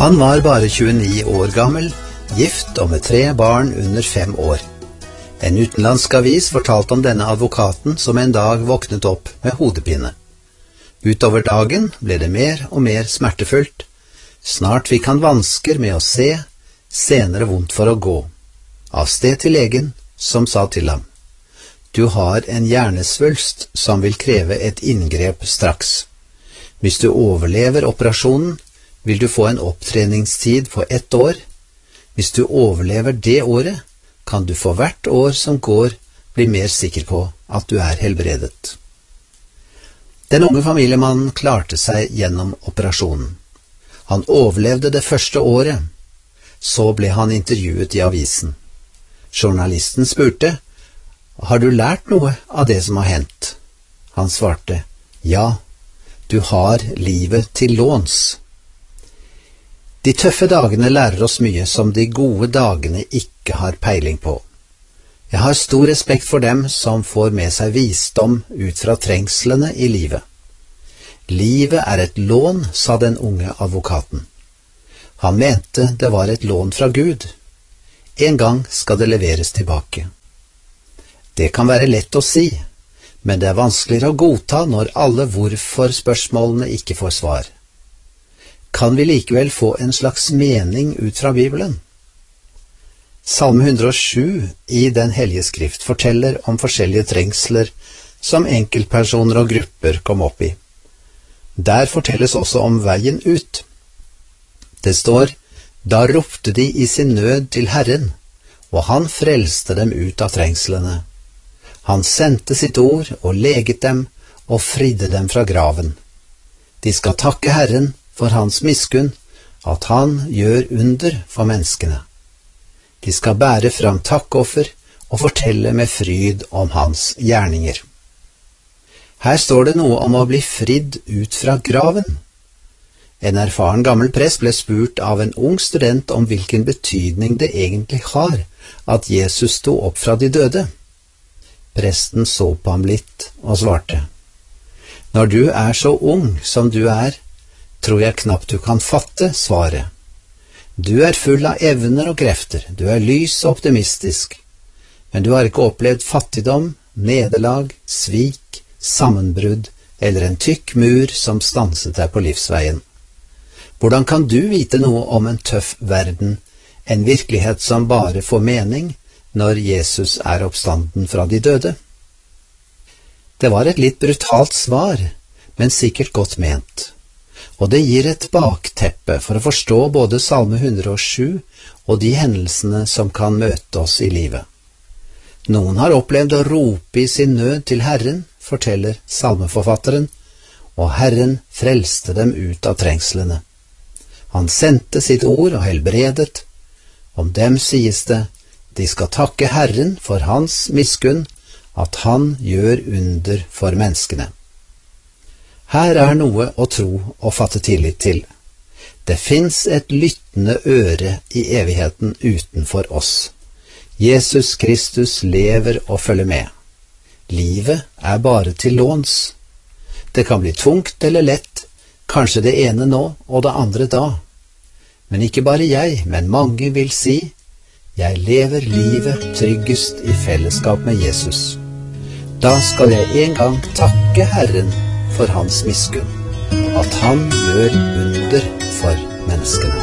Han var bare 29 år gammel, gift og med 3 barn under 5 år. En utenlandsk avis fortalte om denne advokaten som en dag våknet opp med hodepine. Utover dagen ble det mer og mer smertefullt. Snart fikk han vansker med å se, senere vondt for å gå. Av sted til legen, som sa til ham: «Du har en hjernesvulst som vil kreve et inngrep straks. Hvis du overlever operasjonen, vil du få en opptreningstid på 1 år. Hvis du overlever det året, kan du for hvert år som går bli mer sikker på at du er helbredet.» Den unge familiemannen klarte seg gjennom operasjonen. Han overlevde det første året. Så ble han intervjuet i avisen. Journalisten spurte: «Har du lært noe av det som har hendt?» Han svarte: «Ja, du har livet til låns.» De tøffe dagene lærer oss mye som de gode dagene ikke har peiling på. Jeg har stor respekt for dem som får med seg visdom ut fra trengslene i livet. Livet er et lån, sa den unge advokaten. Han mente det var et lån fra Gud. En gang skal det leveres tilbake. Det kan være lett å si, men det er vanskeligere å godta når alle hvorfor-spørsmålene ikke får svar. Kan vi likevel få en slags mening ut fra Bibelen? Salme 107 i Den hellige skrift forteller om forskjellige trengsler som enkeltpersoner og grupper kom opp i. Der fortelles også om veien ut. Det står: «Da ropte de i sin nød til Herren, og han frelste dem ut av trengslene. Han sendte sitt ord og leget dem og fridde dem fra graven. De skal takke Herren for hans miskunn, at han gjør under for menneskene. De skal bære fram takkoffer og fortelle med fryd om hans gjerninger.» Her står det noe om å bli fridd ut fra graven. En erfaren gammel prest ble spurt av en ung student om hvilken betydning det egentlig har at Jesus sto opp fra de døde. Presten så på ham litt og svarte: «Når du er så ung som du er, tror jeg knapt du kan fatte svaret. Du er full av evner og krefter, du er lys og optimistisk, men du har ikke opplevd fattigdom, nederlag, svik, sammenbrudd eller en tykk mur som stanset deg på livsveien. Hvordan kan du vite noe om en tøff verden, en virkelighet som bare får mening når Jesus er oppstanden fra de døde?» Det var et litt brutalt svar, men sikkert godt ment. Og det gir et bakteppe for å forstå både Salme 107 og de hendelsene som kan møte oss i livet. Noen har opplevd å rope i sin nød til Herren, forteller salmeforfatteren, og Herren frelste dem ut av trengslene. Han sendte sitt ord og helbredet. Om dem sies det: «De skal takke Herren for hans miskunn, at han gjør under for menneskene.» Her er noe å tro og fatte tillit til. Det finnes et lyttende øre i evigheten utenfor oss. Jesus Kristus lever og følger med. Livet er bare til låns. Det kan bli tungt eller lett, kanskje det ene nå og det andre da. Men ikke bare jeg, men mange vil si: «Jeg lever livet tryggest i fellesskap med Jesus. Da skal jeg en gang takke Herren for hans miskunn, at han gjør under for menneskene.»